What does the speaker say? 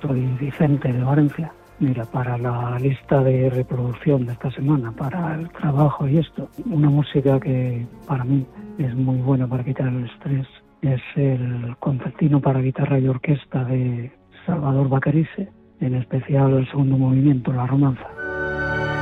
Soy Vicente de Valencia. Mira, para la lista de reproducción de esta semana, para el trabajo y esto, una música que para mí es muy buena para quitar el estrés es el concertino para guitarra y orquesta de Salvador Baquerice, en especial el segundo movimiento, La Romanza.